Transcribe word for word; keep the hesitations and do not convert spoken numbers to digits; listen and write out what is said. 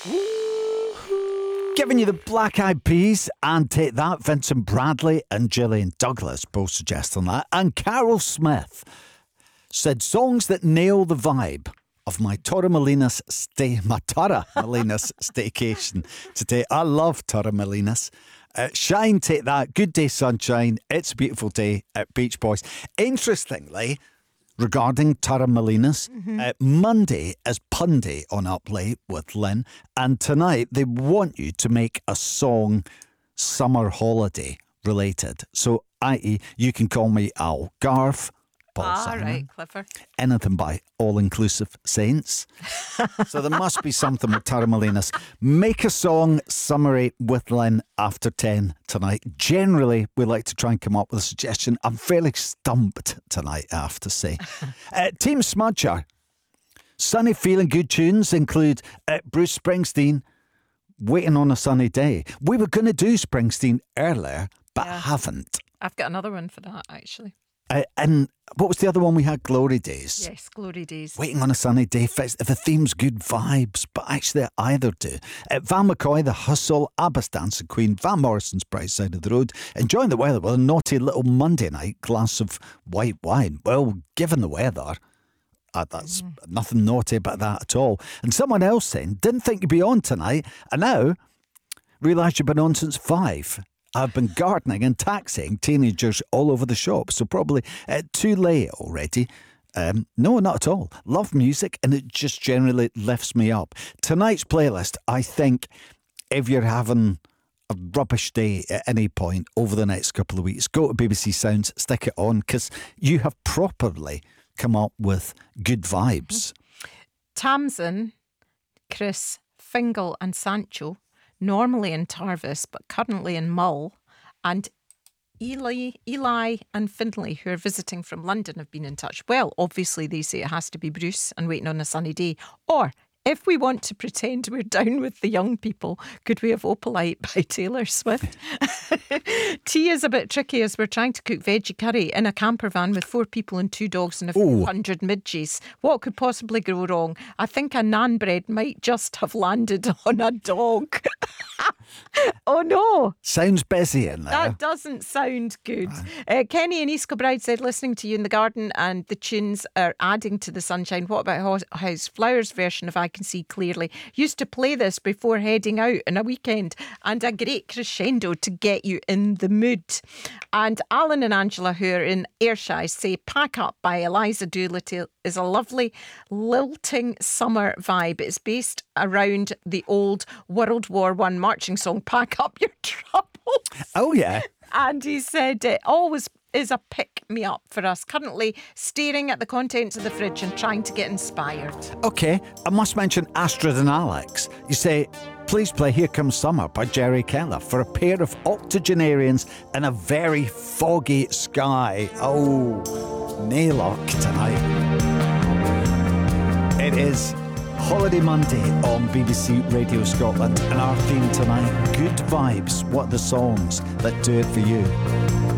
Giving you the Black Eyed Peas and Take That, Vincent Bradley and Gillian Douglas both suggesting that. And Carol Smith said songs that nail the vibe of my Torremolinos stay, my Torremolinos staycation today. I love Torremolinos. Uh, Shine, Take That, Good Day Sunshine, It's a Beautiful Day at Beach Boys. Interestingly, regarding Torremolinos, mm-hmm. uh, Monday is Pun Day on Up Late with Lynn, and tonight they want you to make a song summer holiday related. So, that is, you can call me Al Garve, Paul ah, Simon, right, clever. Anything by all-inclusive saints. So there must be something with Torremolinos. Make a song summary with Lynn after ten tonight. Generally, we like to try and come up with a suggestion. I'm fairly stumped tonight, I have to say. uh, Team Smudger. Sunny feeling good tunes include uh, Bruce Springsteen, Waiting on a Sunny Day. We were going to do Springsteen earlier, but yeah. haven't. I've got another one for that, actually. Uh, and what was the other one we had? Glory Days. Yes, Glory Days. Waiting on a Sunny Day. The theme's good vibes, but actually either do. Uh, Van McCoy, The Hustle, Abba's Dancing Queen, Van Morrison's Bright Side of the Road, enjoying the weather with a naughty little Monday night glass of white wine. Well, given the weather, uh, that's mm. nothing naughty about that at all. And someone else saying, didn't think you'd be on tonight, and now realise you've been on since five. I've been gardening and taxiing teenagers all over the shop, so probably uh, too late already. Um, no, not at all. Love music, and it just generally lifts me up. Tonight's playlist, I think, if you're having a rubbish day at any point over the next couple of weeks, go to B B C Sounds, stick it on, because you have properly come up with good vibes. Tamsin, Chris, Fingal and Sancho, normally in Tarvis, but currently in Mull, and Eli, Eli and Findlay, who are visiting from London, have been in touch. Well, obviously they say it has to be Bruce and Waiting on a Sunny Day. Or, if we want to pretend we're down with the young people, could we have Opalite by Taylor Swift? Tea is a bit tricky as we're trying to cook veggie curry in a camper van with four people and two dogs and a few Ooh. hundred midges. What could possibly go wrong? I think a naan bread might just have landed on a dog. Oh no. Sounds busy in there. That doesn't sound good. Uh, Kenny in East Kilbride said, listening to you in the garden and the tunes are adding to the sunshine. What about House Flowers version of I Can See Clearly? Used to play this before heading out on a weekend, and a great crescendo to get you in the mood. And Alan and Angela, who are in Ayrshire, say Pack Up by Eliza Doolittle is a lovely lilting summer vibe. It's based around the old World War One marching song Pack Up Your Troubles. Oh yeah. And he said it always is a pick-me-up for us, currently staring at the contents of the fridge and trying to get inspired. Okay, I must mention Astrid and Alex. You say, please play Here Comes Summer by Jerry Keller for a pair of octogenarians in a very foggy sky. Oh, Naylock tonight. It is Holiday Monday on B B C Radio Scotland, and our theme tonight, good vibes. What are the songs that do it for you?